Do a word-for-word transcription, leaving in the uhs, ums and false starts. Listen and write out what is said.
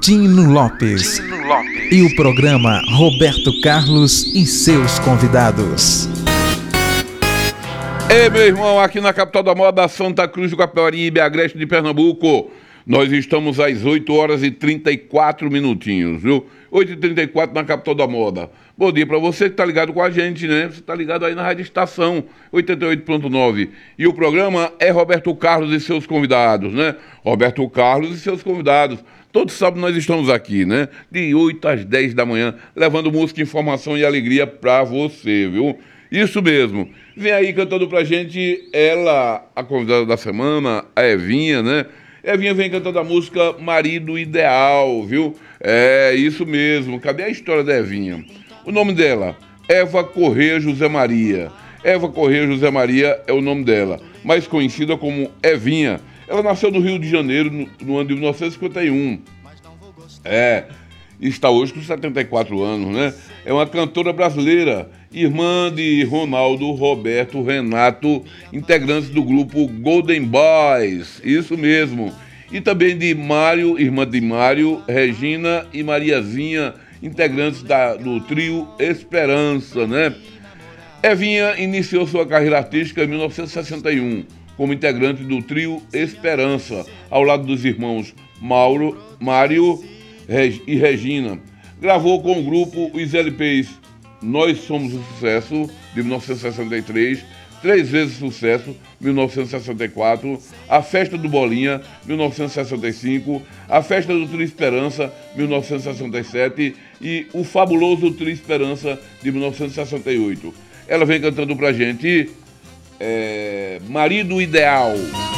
Tino Lopes. Tino Lopes. E o programa Roberto Carlos e seus convidados. Ei, meu irmão, aqui na capital da moda, Santa Cruz do Capibaribe, Agreste de Pernambuco. Nós estamos às oito horas e trinta e quatro minutinhos, viu? oito e trinta e quatro na capital da moda. Bom dia pra você que tá ligado com a gente, né? Você tá ligado aí na Rádio Estação oitenta e oito ponto nove. E o programa é Roberto Carlos e seus convidados, né? Roberto Carlos e seus convidados. Todos sábados nós estamos aqui, né? De oito às dez da manhã, levando música, informação e alegria pra você, viu? Isso mesmo. Vem aí cantando pra gente ela, a convidada da semana, a Evinha, né? Evinha vem cantando a música Marido Ideal, viu? É, isso mesmo. Cadê a história da Evinha? O nome dela, Eva Corrêa José Maria. Eva Corrêa José Maria é o nome dela, mais conhecida como Evinha. Ela nasceu no Rio de Janeiro no, no ano de mil novecentos e cinquenta e um. É, está hoje com setenta e quatro anos, né? É uma cantora brasileira, irmã de Ronaldo, Roberto, Renato, integrantes do grupo Golden Boys, isso mesmo. E também de Mário, irmã de Mário, Regina e Mariazinha, integrantes da, do trio Esperança, né? Evinha iniciou sua carreira artística em mil novecentos e sessenta e um, como integrante do trio Esperança, ao lado dos irmãos Mauro, Mário e Regina. Gravou com o grupo os L Ps Nós Somos o Sucesso, de mil novecentos e sessenta e três, Três Vezes Sucesso, mil novecentos e sessenta e quatro, A Festa do Bolinha, mil novecentos e sessenta e cinco, A Festa do Trio Esperança, mil novecentos e sessenta e sete e O Fabuloso Trio Esperança, de mil novecentos e sessenta e oito. Ela vem cantando pra gente é, Marido Ideal.